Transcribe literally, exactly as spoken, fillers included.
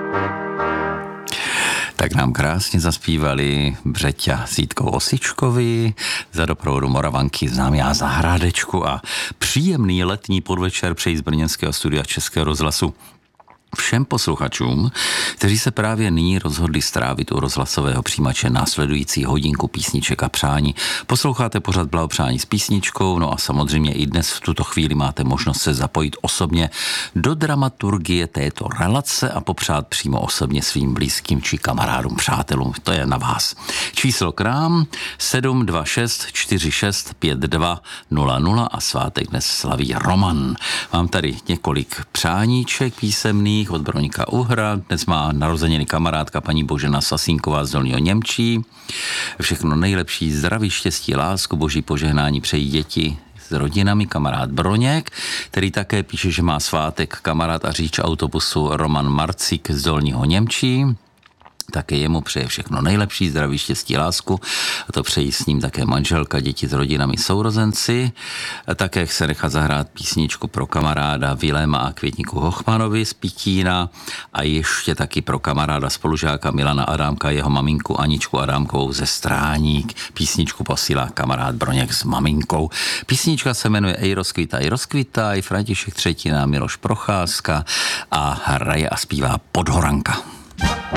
Tak nám krásně zaspívali Břeťa s Jítkou Osičkovi, za doprovodu Moravanky znám já Zahrádečku a příjemný letní podvečer přeji z brněnského studia Českého rozhlasu všem posluchačům, kteří se právě nyní rozhodli strávit u rozhlasového přijímače následující hodinku písniček a přání. Posloucháte pořad Blahopřání s písničkou, no a samozřejmě i dnes v tuto chvíli máte možnost se zapojit osobně do dramaturgie této relace a popřát přímo osobně svým blízkým či kamarádům, přátelům. To je na vás. Číslo k nám sedm dva šest čtyři šest pět dva nula nula a svátek dnes slaví Roman. Mám tady několik přáníček písemných od Broňka Uhra. Dnes má narozeniny kamarádka paní Božena Sasínková z Dolního Němčí. Všechno nejlepší, zdraví, štěstí, lásku, boží požehnání přejí děti s rodinami, kamarád Broněk, který také píše, že má svátek kamarád a řidič autobusu Roman Marcik z Dolního Němčí. Také jemu přeje všechno nejlepší, zdraví, štěstí, lásku. A to přejí s ním také manželka, děti s rodinami, sourozenci. A také se nechá zahrát písničku pro kamaráda Viléma a Květníku Hochmanovi z Pitína a ještě taky pro kamaráda spolužáka Milana Adámka, jeho maminku Aničku Adámkovou ze Stráník. Písničku posílá kamarád Broněk s maminkou. Písnička se jmenuje Ej rozkvitaj, ej rozkvitaj, František Třetina, Miloš Procházka a hraje a zpívá Podhoranka.